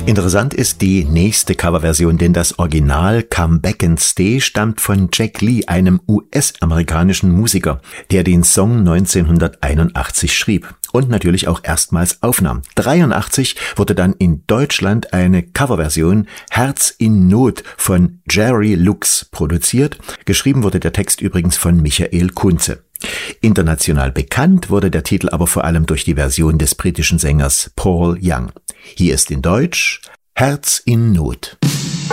Interessant ist die nächste Coverversion, denn das Original Come Back and Stay stammt von Jack Lee, einem US-amerikanischen Musiker, der den Song 1981 schrieb und natürlich auch erstmals aufnahm. 1983 wurde dann in Deutschland eine Coverversion Herz in Not von Jerry Lux produziert. Geschrieben wurde der Text übrigens von Michael Kunze. International bekannt wurde der Titel aber vor allem durch die Version des britischen Sängers Paul Young. Hier ist in Deutsch Herz in Not.